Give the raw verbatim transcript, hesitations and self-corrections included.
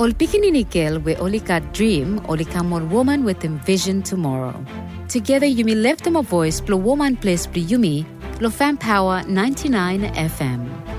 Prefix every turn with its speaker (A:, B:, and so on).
A: Ol pikinini girl we olika dream, olika more woman with him vision tomorrow. Together you may lift them a voice, blow woman place, blow yumi, blow fan power ninety-nine F M.